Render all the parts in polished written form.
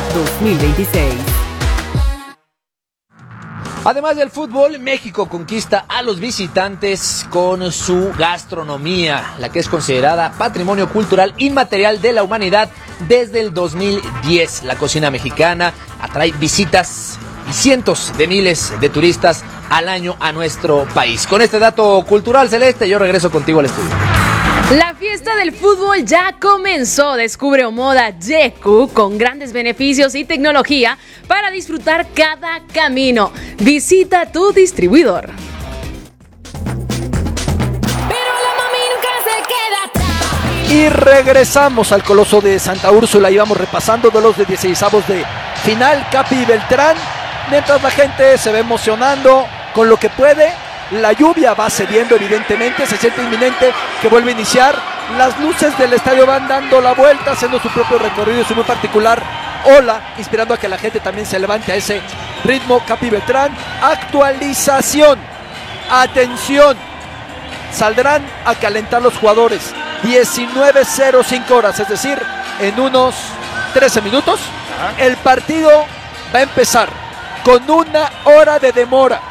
2026. Además del fútbol, México conquista a los visitantes con su gastronomía, la que es considerada patrimonio cultural inmaterial de la humanidad desde el 2010. La cocina mexicana atrae visitas y cientos de miles de turistas al año a nuestro país. Con este dato cultural, Celeste, yo regreso contigo al estudio. La fiesta del fútbol ya comenzó. Descubre Omoda Yeku con grandes beneficios y tecnología para disfrutar cada camino. Visita tu distribuidor. Y regresamos al Coloso de Santa Úrsula y vamos repasando de los de 16avos de final. Capi y Beltrán, mientras la gente se ve emocionando con lo que puede. La lluvia va cediendo, evidentemente, se siente inminente que vuelve a iniciar. Las luces del estadio van dando la vuelta, haciendo su propio recorrido y su muy particular ola, inspirando a que la gente también se levante a ese ritmo. Capi Beltrán, actualización, atención, saldrán a calentar los jugadores 19:05 horas, es decir, en unos 13 minutos. El partido va a empezar con 1 hora de demora.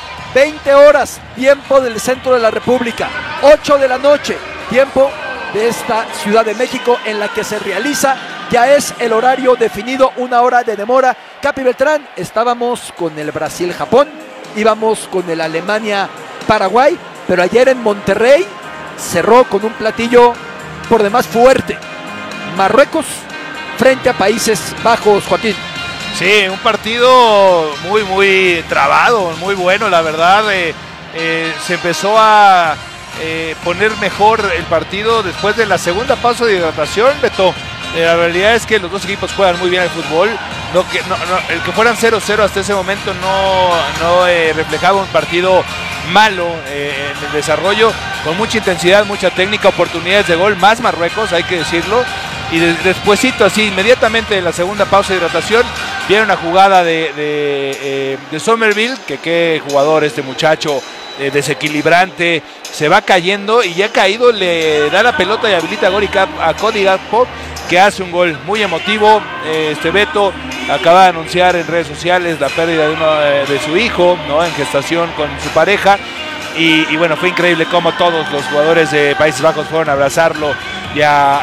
20 horas, tiempo del centro de la República, 8 de la noche, tiempo de esta Ciudad de México en la que se realiza, ya es el horario definido, 1 hora de demora. Capi Beltrán, estábamos con el Brasil-Japón, íbamos con el Alemania-Paraguay, pero ayer en Monterrey cerró con un platillo por demás fuerte. Marruecos frente a Países Bajos, Joaquín. Sí, un partido muy trabado, muy bueno, la verdad. Se empezó a poner mejor el partido después de la segunda pausa de hidratación, Beto. La realidad es que los dos equipos juegan muy bien el fútbol. El que fueran 0-0 hasta ese momento no reflejaba un partido malo en el desarrollo, con mucha intensidad, mucha técnica, oportunidades de gol, más Marruecos, hay que decirlo. Y despuesito, así inmediatamente de la segunda pausa de hidratación, viene una jugada de Somerville, que qué jugador este muchacho, desequilibrante, se va cayendo y ya caído le da la pelota y habilita a Cody Gakpo, que hace un gol muy emotivo. Beto acaba de anunciar en redes sociales la pérdida de su hijo, ¿no?, en gestación con su pareja. Y bueno, fue increíble cómo todos los jugadores de Países Bajos fueron a abrazarlo y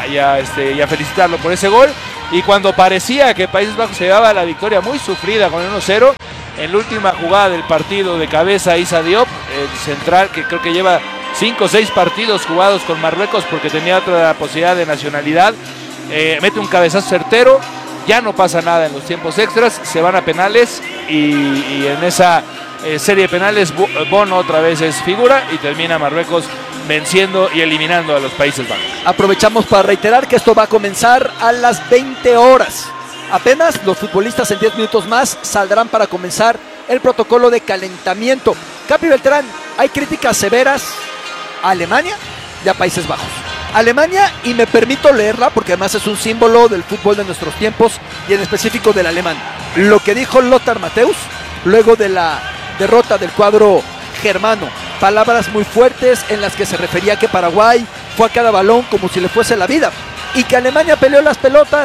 a felicitarlo por ese gol. Y cuando parecía que Países Bajos se llevaba la victoria muy sufrida con el 1-0, en la última jugada del partido, de cabeza, Issa Diop, el central que creo que lleva 5 o 6 partidos jugados con Marruecos porque tenía otra posibilidad de nacionalidad, mete un cabezazo certero. Ya no pasa nada en los tiempos extras, se van a penales y en esa serie de penales Bono otra vez es figura y termina Marruecos venciendo y eliminando a los Países Bajos. Aprovechamos para reiterar que esto va a comenzar a las 20 horas. Apenas los futbolistas en 10 minutos más saldrán para comenzar el protocolo de calentamiento. Capi Beltrán, hay críticas severas a Alemania y a Países Bajos. Alemania, y me permito leerla porque además es un símbolo del fútbol de nuestros tiempos y en específico del alemán. Lo que dijo Lothar Matthäus luego de la derrota del cuadro germano. Palabras muy fuertes en las que se refería que Paraguay fue a cada balón como si le fuese la vida y que Alemania peleó las pelotas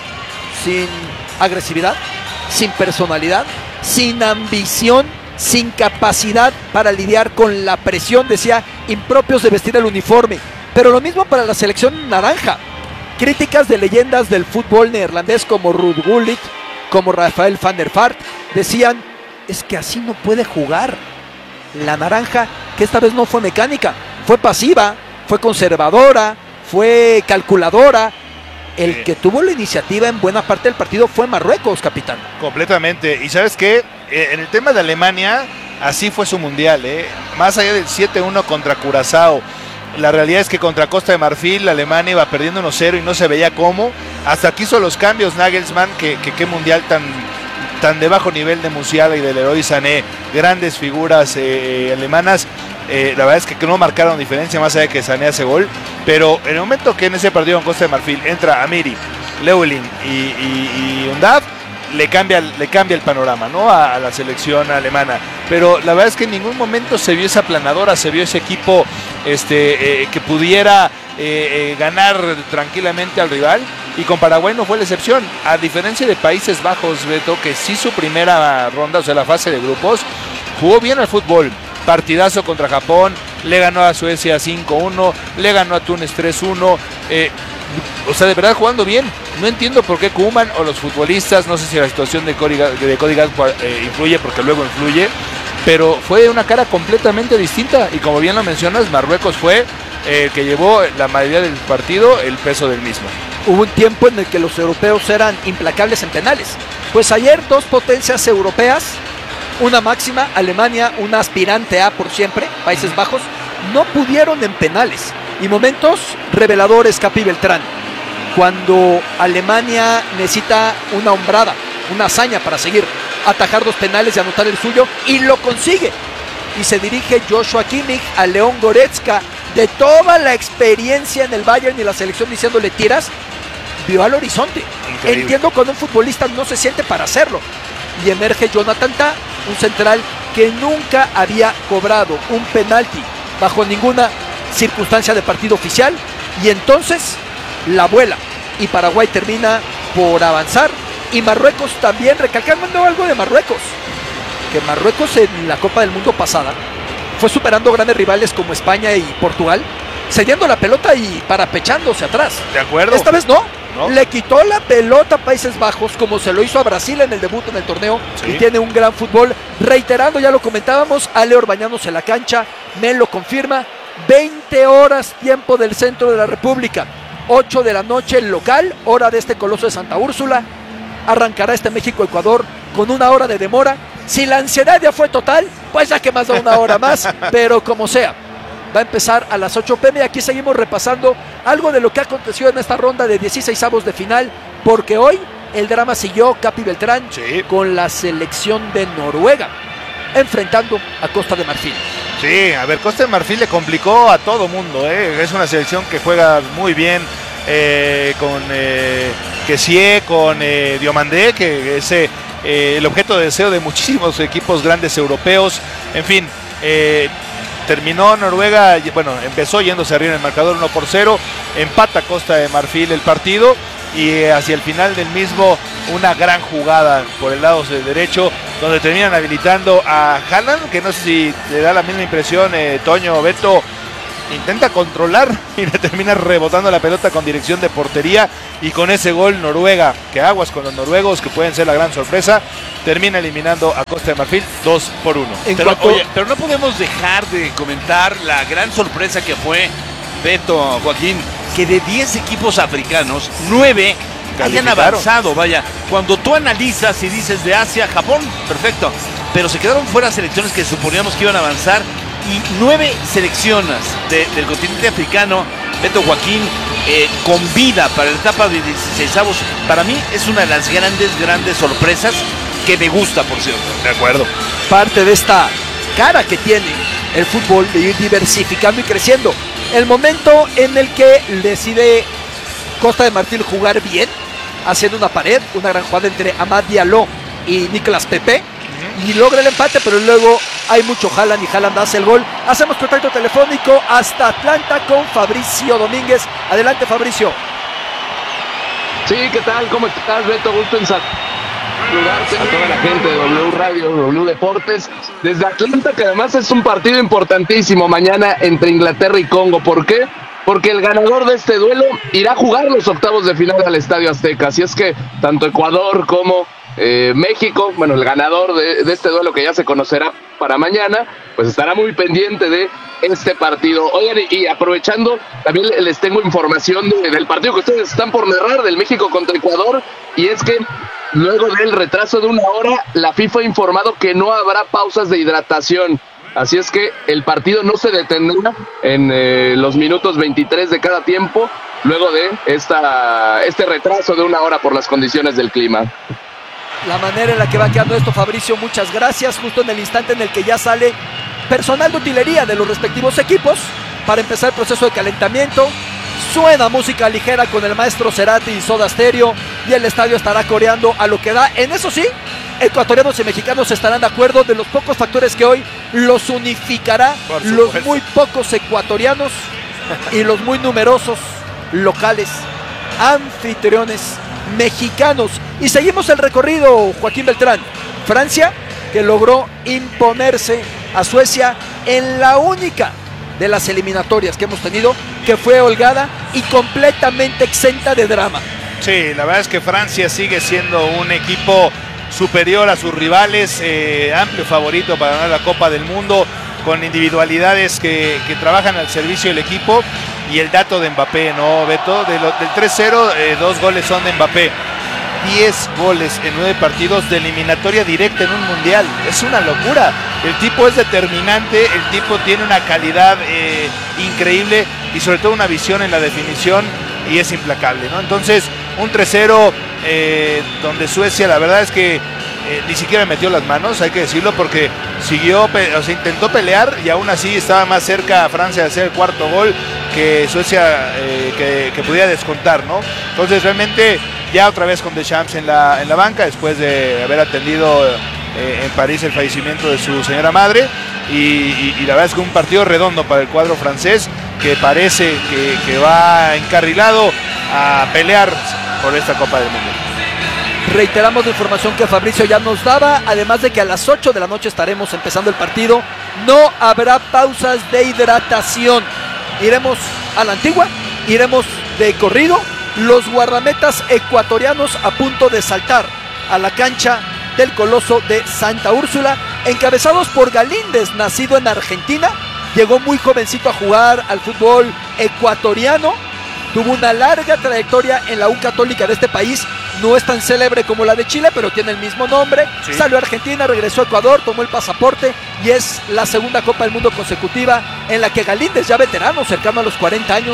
sin agresividad, sin personalidad, sin ambición, sin capacidad para lidiar con la presión, decía, impropios de vestir el uniforme. Pero lo mismo para la selección naranja. Críticas de leyendas del fútbol neerlandés como Ruud Gullit, como Rafael van der Vaart, decían, es que así no puede jugar. La naranja, que esta vez no fue mecánica, fue pasiva, fue conservadora, fue calculadora. El que tuvo la iniciativa en buena parte del partido fue Marruecos, capitán. Completamente. Y ¿sabes qué? En el tema de Alemania, así fue su mundial, más allá del 7-1 contra Curazao. La realidad es que contra Costa de Marfil Alemania iba perdiendo 1-0 y no se veía cómo. Hasta que hizo los cambios Nagelsmann, que qué mundial tan de bajo nivel de Musiala y de Leroy Sané, grandes figuras alemanas. La verdad es que no marcaron diferencia más allá de que Sané hace gol, pero en el momento que en ese partido con Costa de Marfil entra Amiri, Leulin y Undav, le cambia el panorama, ¿no?, a la selección alemana. Pero la verdad es que en ningún momento se vio esa planadora, se vio ese equipo que pudiera ganar tranquilamente al rival, y con Paraguay no fue la excepción, a diferencia de Países Bajos, Beto, que sí su primera ronda, o sea la fase de grupos, jugó bien al fútbol, partidazo contra Japón, le ganó a Suecia 5-1, le ganó a Túnez 3-1, o sea, de verdad jugando bien. No entiendo por qué Koeman o los futbolistas, no sé si la situación de Cody Gakpo influye, porque luego influye, pero fue una cara completamente distinta, y como bien lo mencionas, Marruecos fue el que llevó la mayoría del partido, el peso del mismo. Hubo un tiempo en el que los europeos eran implacables en penales. Pues ayer dos potencias europeas, una máxima, Alemania, una aspirante a por siempre, Países Bajos, no pudieron en penales. Y momentos reveladores, Capi Beltrán, cuando Alemania necesita una hombrada, una hazaña para seguir, atajar dos penales y anotar el suyo, y lo consigue. Y se dirige Joshua Kimmich a León Goretzka, de toda la experiencia en el Bayern y la selección, diciéndole tiras, vio al horizonte. Increíble. Entiendo cuando un futbolista no se siente para hacerlo. Y emerge Jonathan Tah, un central que nunca había cobrado un penalti bajo ninguna circunstancia de partido oficial, y entonces la vuela, y Paraguay termina por avanzar, y Marruecos también, recalcando algo de Marruecos, que Marruecos en la Copa del Mundo pasada fue superando grandes rivales como España y Portugal, cediendo la pelota y parapechándose atrás. De acuerdo. Esta vez no. Le quitó la pelota a Países Bajos, como se lo hizo a Brasil en el debut en el torneo, sí. Y tiene un gran fútbol, reiterando, ya lo comentábamos, Ale Orbañanos en la cancha, me lo confirma, 20 horas tiempo del centro de la República, 8 de la noche local, hora de este Coloso de Santa Úrsula, arrancará este México-Ecuador con una hora de demora. Si la ansiedad ya fue total, pues ya que más da una hora más, pero como sea, va a empezar a las 8 p.m. y aquí seguimos repasando algo de lo que ha acontecido en esta ronda de 16avos de final, porque hoy el drama siguió, Capi Beltrán, sí, con la selección de Noruega, enfrentando a Costa de Marfil. Sí, a ver, Costa de Marfil le complicó a todo mundo, es una selección que juega muy bien, con Kessie, con Diomandé, que es el objeto de deseo de muchísimos equipos grandes europeos. En fin, terminó Noruega, bueno, empezó yéndose arriba en el marcador 1-0, empata Costa de Marfil el partido, y hacia el final del mismo una gran jugada por el lado derecho, donde terminan habilitando a Haaland, que no sé si le da la misma impresión, Toño, Beto, intenta controlar y le termina rebotando la pelota con dirección de portería, y con ese gol Noruega, que aguas con los noruegos, que pueden ser la gran sorpresa, termina eliminando a Costa de Marfil 2-1. Pero no podemos dejar de comentar la gran sorpresa que fue, Beto, Joaquín, que de 10 equipos africanos, 9 hayan avanzado. Vaya, cuando tú analizas y dices de Asia, Japón, perfecto, pero se quedaron fuera selecciones que suponíamos que iban a avanzar, y 9 selecciones del continente africano, Beto, Joaquín, con vida para la etapa de 16avos. Para mí es una de las grandes sorpresas que me gusta, por cierto. De acuerdo. Parte de esta cara que tiene el fútbol de ir diversificando y creciendo. El momento en el que decide Costa de Marfil jugar bien, haciendo una pared, una gran jugada entre Amad Diallo y Nicolas Pepe, y logra el empate, pero luego hay mucho Haaland, y Haaland hace el gol. Hacemos contacto telefónico hasta Atlanta con Fabricio Domínguez. Adelante, Fabricio. Sí, ¿qué tal? ¿Cómo estás, Beto? Gusto en saludarte a toda la gente de W Radio, W Deportes, desde Atlanta, que además es un partido importantísimo mañana entre Inglaterra y Congo. ¿Por qué? Porque el ganador de este duelo irá a jugar los octavos de final al Estadio Azteca. Así es que tanto Ecuador como México, bueno, el ganador de este duelo, que ya se conocerá para mañana, pues estará muy pendiente de este partido. Oigan, y aprovechando, también les tengo información del partido que ustedes están por narrar, del México contra Ecuador, y es que luego del retraso de una hora, la FIFA ha informado que no habrá pausas de hidratación. Así es que el partido no se detendrá en los minutos 23 de cada tiempo, luego de este retraso de una hora por las condiciones del clima. La manera en la que va quedando esto, Fabricio, muchas gracias. Justo en el instante en el que ya sale personal de utilería de los respectivos equipos para empezar el proceso de calentamiento, suena música ligera con el maestro Cerati y Soda Stereo, y el estadio estará coreando a lo que da. En eso sí, ecuatorianos y mexicanos estarán de acuerdo. De los pocos factores que hoy los unificará, los muy pocos ecuatorianos y los muy numerosos locales, anfitriones mexicanos. Y seguimos el recorrido, Joaquín Beltrán. Francia, que logró imponerse a Suecia en la única de las eliminatorias que hemos tenido, que fue holgada y completamente exenta de drama. Sí, la verdad es que Francia sigue siendo un equipo superior a sus rivales, amplio favorito para ganar la Copa del Mundo, con individualidades que trabajan al servicio del equipo. Y el dato de Mbappé, ¿no, Beto? Del 3-0, 2 goles son de Mbappé. 10 goles en 9 partidos de eliminatoria directa en un mundial. Es una locura. El tipo es determinante, el tipo tiene una calidad increíble y sobre todo una visión en la definición y es implacable, ¿no? Entonces, un 3-0 donde Suecia, la verdad es que ni siquiera metió las manos, hay que decirlo, porque intentó pelear y aún así estaba más cerca a Francia de hacer el cuarto gol que Suecia que pudiera descontar, ¿no? Entonces realmente ya otra vez con Deschamps en la banca después de haber atendido en París el fallecimiento de su señora madre y la verdad es que un partido redondo para el cuadro francés que parece que va encarrilado a pelear por esta Copa del Mundo. Reiteramos la información que Fabricio ya nos daba, además de que a las 8 de la noche estaremos empezando el partido. No habrá pausas de hidratación. Iremos a la antigua, iremos de corrido. Los guardametas ecuatorianos a punto de saltar a la cancha del Coloso de Santa Úrsula, encabezados por Galíndez, nacido en Argentina. Llegó muy jovencito a jugar al fútbol ecuatoriano. Tuvo una larga trayectoria en la U Católica de este país. No es tan célebre como la de Chile, pero tiene el mismo nombre. Sí. Salió a Argentina, regresó a Ecuador, tomó el pasaporte y es la segunda Copa del Mundo consecutiva en la que Galíndez, ya veterano, cercano a los 40 años,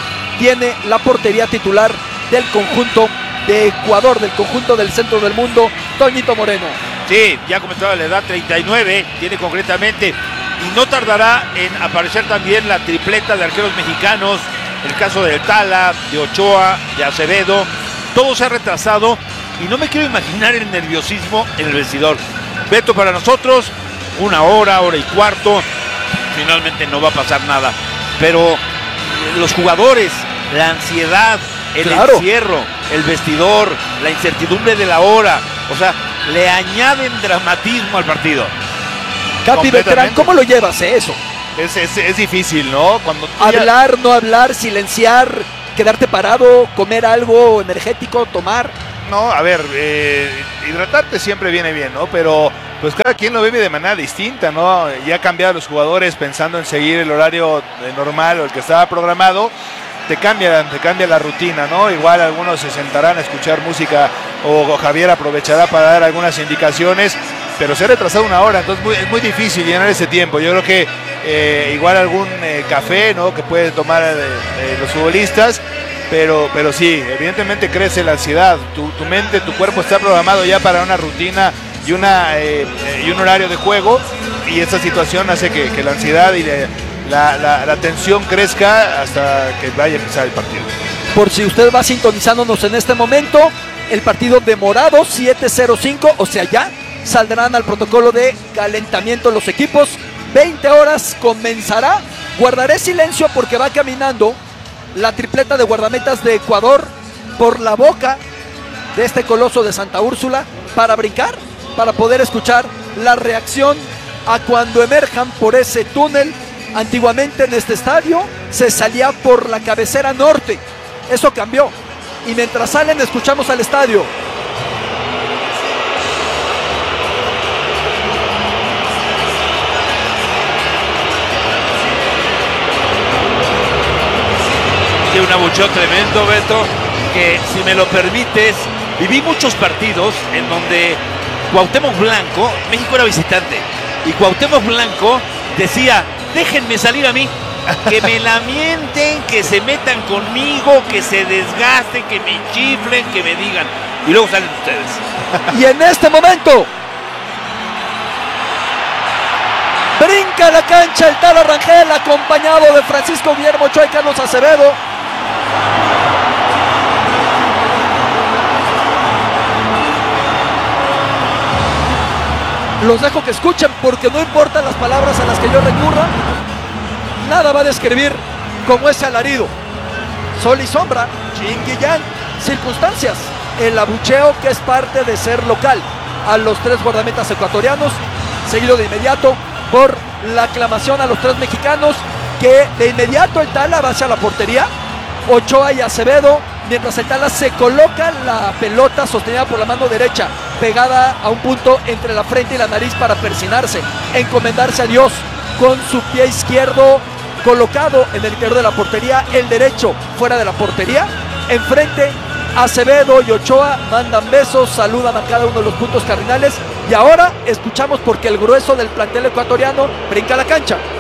tiene la portería titular del conjunto de Ecuador, del conjunto del centro del mundo, Toñito Moreno. Sí, ya comentaba la edad, 39, tiene concretamente, y no tardará en aparecer también la tripleta de arqueros mexicanos, el caso de Tala, de Ochoa, de Acevedo. Todo se ha retrasado y no me quiero imaginar el nerviosismo en el vestidor. Beto, para nosotros, 1 hora, hora y cuarto, finalmente no va a pasar nada. Pero los jugadores, la ansiedad, el encierro, el vestidor, la incertidumbre de la hora, o sea, le añaden dramatismo al partido. Capi Beltrán, ¿cómo lo llevas eso? Es difícil, ¿no? Cuando hablar, no hablar, silenciar, quedarte parado, comer algo energético, tomar. No, a ver, hidratarte siempre viene bien, ¿no? Pero pues cada quien lo vive de manera distinta, ¿no? Ya han cambiado los jugadores pensando en seguir el horario normal o el que estaba programado. Te cambia la rutina, ¿no? Igual algunos se sentarán a escuchar música o Javier aprovechará para dar algunas indicaciones, pero se ha retrasado 1 hora, entonces es muy difícil llenar ese tiempo. Yo creo que igual algún café, ¿no? Que pueden tomar los futbolistas, pero sí, evidentemente crece la ansiedad. Tu mente, tu cuerpo está programado ya para una rutina y un horario de juego, y esta situación hace que la ansiedad y la tensión crezca hasta que vaya a empezar el partido. Por si usted va sintonizándonos en este momento, el partido demorado 7:05, o sea, ya saldrán al protocolo de calentamiento los equipos. 20 horas comenzará. Guardaré silencio porque va caminando la tripleta de guardametas de Ecuador por la boca de este Coloso de Santa Úrsula para brincar, para poder escuchar la reacción a cuando emerjan por ese túnel. Antiguamente en este estadio se salía por la cabecera norte. Eso cambió. Y mientras salen escuchamos al estadio. Sí, un abucheo tremendo, Beto, que si me lo permites, viví muchos partidos en donde Cuauhtémoc Blanco, México era visitante, y Cuauhtémoc Blanco decía: déjenme salir a mí, que me lamenten, que se metan conmigo, que se desgasten, que me chiflen, que me digan, y luego salen ustedes. Y en este momento brinca a la cancha el Tala Rangel, acompañado de Francisco Guillermo Ochoa y Carlos Acevedo. Los dejo que escuchen porque no importan las palabras a las que yo recurra, nada va a describir como ese alarido. Sol y sombra, yin y yang, circunstancias, el abucheo que es parte de ser local a los 3 guardametas ecuatorianos, seguido de inmediato por la aclamación a los 3 mexicanos, que de inmediato el Tala va hacia la portería, Ochoa y Acevedo, mientras el Tala se coloca la pelota sostenida por la mano derecha, pegada a un punto entre la frente y la nariz para persinarse, encomendarse a Dios, con su pie izquierdo colocado en el interior de la portería, el derecho fuera de la portería, enfrente Acevedo y Ochoa mandan besos, saludan a cada uno de los puntos cardinales, y ahora escuchamos porque el grueso del plantel ecuatoriano brinca a la cancha.